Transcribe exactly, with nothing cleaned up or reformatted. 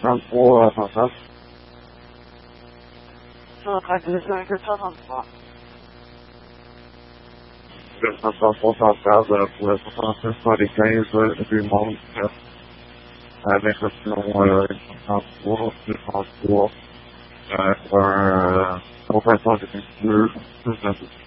vingt-trois à vingt-neuf. cinquante-cinq cent trente-trois. Le cinq cent soixante-quinze pour le soixante-six soixante-quinze du monde avec l'option euh, trente-trois, deux trente-trois, euh, pour un euh, compensation de deux, deux